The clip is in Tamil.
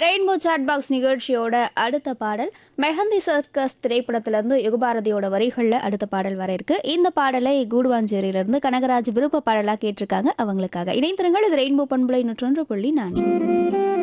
ரெயின்போ சாட் பாக்ஸ் நிகழ்ச்சியோட அடுத்த பாடல் மெஹந்தி சர்க்கஸ் திரைப்படத்திலிருந்து யுகபாரதியோட வரிகளில் அடுத்த பாடல் வர இருக்கு. இந்த பாடலை கூடுவாஞ்சேரியிலிருந்து கனகராஜ் விருப்ப பாடலாக கேட்டிருக்காங்க. அவங்களுக்காக இணைந்திருங்கள். இது ரெயின்போ பண்புலை 101.4.